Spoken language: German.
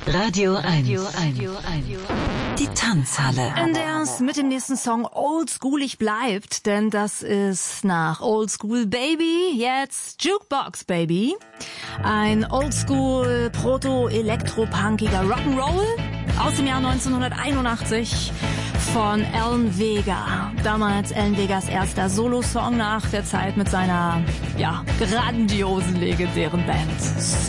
Radio 1. Die Tanzhalle. In der es mit dem nächsten Song oldschoolig bleibt, denn das ist nach Oldschool Baby jetzt Jukebox Baby. Ein oldschool proto-elektropunkiger Rock'n'Roll aus dem Jahr 1981 von Alan Vega. Damals Alan Vegas erster Solosong nach der Zeit mit seiner, grandiosen, legendären Band.